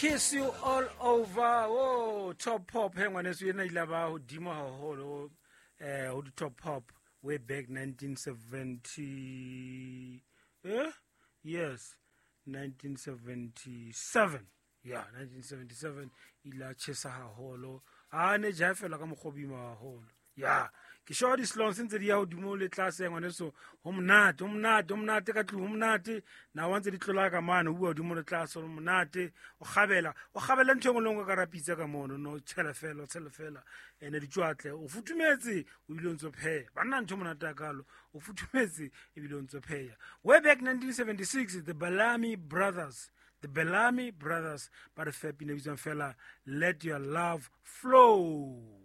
Kiss you all over. Oh, top pop. Hang on, as we know, Ilaba, Dimo, top pop, way back 1970. Yes, 1977. Yeah, 1977. Ila Chesa Holo. Ne Jafela Kamokobima Holo. Yeah. Ke sure di slong sentse di ya hodimo le tlase ngwane so homnate ka tlu homnate na wantse di tlola ka mane o bua hodimo le tlase homnate o gabela ntho engwe lengwe ka rapitsa ka mono no tshela fela ene di tšwatle o futumetse o bile ntse pheya banna ntho monate akalo o futumetse e bile ntse pheya. Way back 1976 the Bellamy Brothers ba re fepi ne bitsang fela Let Your Love Flow.